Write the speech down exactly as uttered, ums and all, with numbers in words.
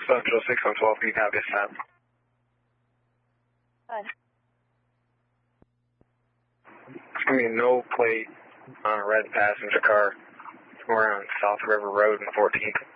Central six one twelve, can you have this time? Good. It's going to be a no plate on a red passenger car somewhere on South River Road in the fourteenth.